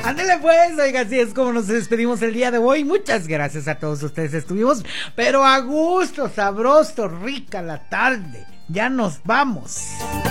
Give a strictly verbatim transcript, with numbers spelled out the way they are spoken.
Ándale pues, oiga, así es como nos despedimos el día de hoy. Muchas gracias a todos ustedes, estuvimos pero a gusto, sabroso, rica la tarde. Ya nos vamos.